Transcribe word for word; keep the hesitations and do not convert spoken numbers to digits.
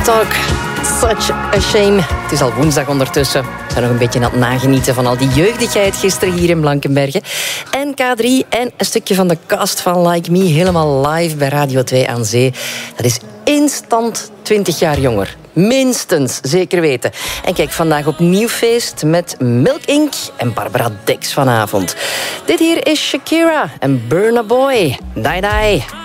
Talk. Such a shame. Het is al woensdag ondertussen. We zijn nog een beetje aan het nagenieten van al die jeugdigheid gisteren hier in Blankenberge. En K drie en een stukje van de cast van Like Me helemaal live bij Radio twee aan Zee. Dat is instant twintig jaar jonger. Minstens, zeker weten. En kijk, vandaag opnieuw feest met Milk Incorporated en Barbara Dex vanavond. Dit hier is Shakira en Burna Boy. Die die.